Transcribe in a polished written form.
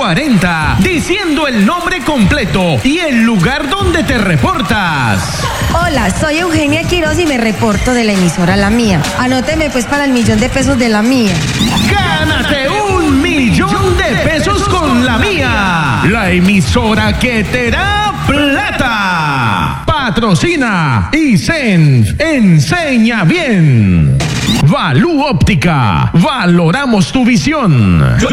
40, diciendo el nombre completo y el lugar donde te reportas. Hola, soy Eugenia Quiroz y me reporto de la emisora La Mía. Anóteme pues para el 1.000.000 de La Mía. ¡Gánate 1.000.000 de pesos con La Mía! La emisora que te da plata. Patrocina ISENF. Enseña bien. Valú Óptica. Valoramos tu visión.